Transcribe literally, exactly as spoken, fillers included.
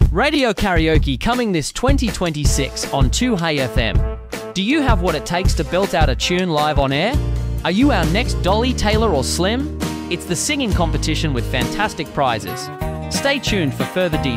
Radio karaoke coming this twenty twenty-six on two Hey F M. Do you have what it takes to belt out a tune live on air? Are you our next Dolly, Taylor or Slim? It's the singing competition with fantastic prizes. Stay tuned for further details.